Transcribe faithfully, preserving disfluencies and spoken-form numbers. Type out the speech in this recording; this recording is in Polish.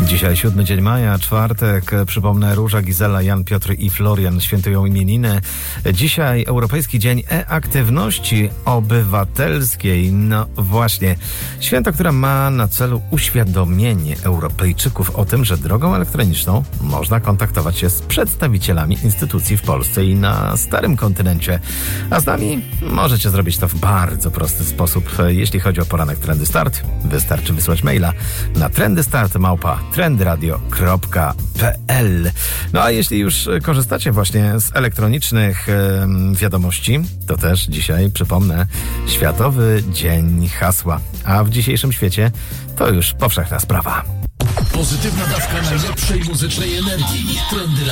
Dzisiaj siódmy dzień maja, czwartek. Przypomnę, Róża, Gizela, Jan, Piotr i Florian świętują imieniny. Dzisiaj Europejski Dzień E-Aktywności Obywatelskiej. No właśnie, święto, które ma na celu uświadomienie Europejczyków o tym, że drogą elektroniczną można kontaktować się z przedstawicielami instytucji w Polsce i na starym kontynencie. A z nami możecie zrobić to w bardzo prosty sposób. Jeśli chodzi o poranek Trendy Start, wystarczy wysłać maila na trendystart małpa trendradio kropka p l. No a jeśli już korzystacie właśnie z elektronicznych e, wiadomości, to też dzisiaj, przypomnę, Światowy Dzień Hasła. A w dzisiejszym świecie to już powszechna sprawa. Pozytywna dawka najlepszej muzycznej energii. Trendy